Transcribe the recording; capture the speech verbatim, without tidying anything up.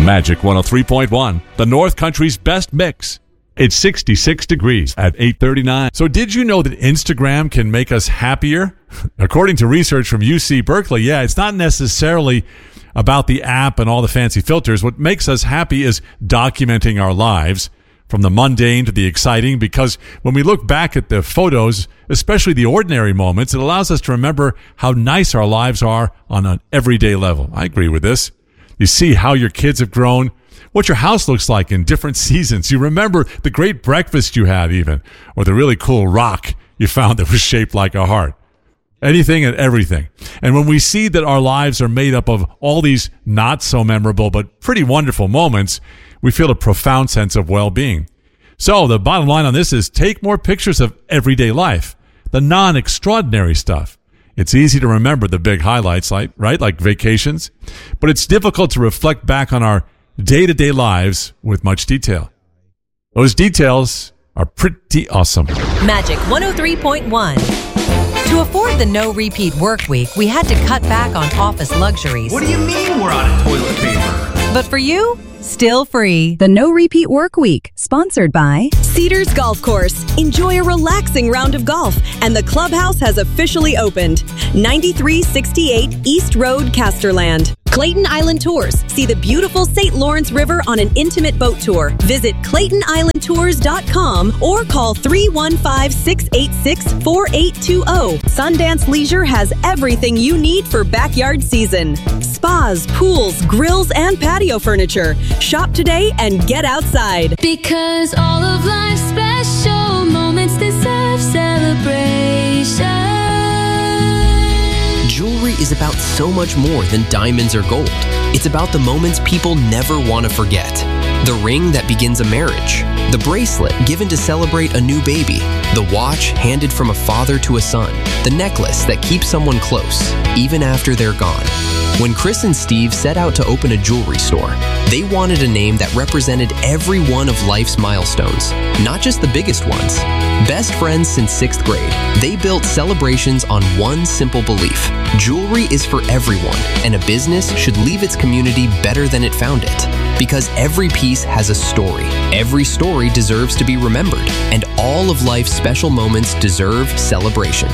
Magic one oh three point one, the North Country's best mix. It's sixty-six degrees at eight thirty-nine. So did you know that Instagram can make us happier? According to research from U C Berkeley, yeah, it's not necessarily about the app and all the fancy filters. What makes us happy is documenting our lives, from the mundane to the exciting, because when we look back at the photos, especially the ordinary moments, it allows us to remember how nice our lives are on an everyday level. I agree with this. You see how your kids have grown, what your house looks like in different seasons. You remember the great breakfast you had even, or the really cool rock you found that was shaped like a heart. Anything and everything. And when we see that our lives are made up of all these not so memorable but pretty wonderful moments, we feel a profound sense of well-being. So the bottom line on this is take more pictures of everyday life, the non-extraordinary stuff. It's easy to remember the big highlights, like, right, like vacations, but it's difficult to reflect back on our day-to-day lives with much detail. Those details are pretty awesome. Magic one oh three point one. To afford the no-repeat work week, we had to cut back on office luxuries. What do you mean we're out of toilet paper? But for you, still free. The No Repeat Work Week, sponsored by Cedars Golf Course. Enjoy a relaxing round of golf, and the clubhouse has officially opened. ninety-three sixty-eight East Road, Casterland. Clayton Island Tours. See the beautiful Saint Lawrence River on an intimate boat tour. Visit clayton island tours dot com or call three one five, six eight six, four eight two zero. Sundance Leisure has everything you need for backyard season. Spas, pools, grills, and patio furniture. Shop today and get outside. Because all of life's special moments deserve celebration. Jewelry is about so much more than diamonds or gold. It's about the moments people never want to forget. The ring that begins a marriage. The bracelet given to celebrate a new baby. The watch handed from a father to a son. The necklace that keeps someone close, even after they're gone. When Chris and Steve set out to open a jewelry store, they wanted a name that represented every one of life's milestones, not just the biggest ones. Best friends since sixth grade, they built celebrations on one simple belief. Jewelry is for everyone, and a business should leave its community better than it found it. Because every piece has a story. Every story deserves to be remembered, and all of life's special moments deserve celebration.